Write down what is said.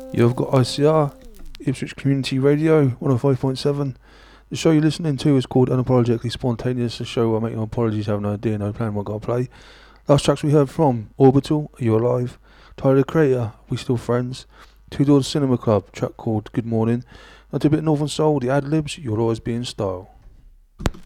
You've got ICR, Ipswich Community Radio, 105.7. The show you're listening to is called Unapologetically Spontaneous, a show where I make no apologies, have no idea, no plan what I've got to play. Last tracks we heard from Orbital, Are You Alive? Tyler the Creator, We Still Friends? Two Doors Cinema Club, track called Good Morning. And a bit of Northern Soul, The Ad-Libs, You'll Always Be in Style.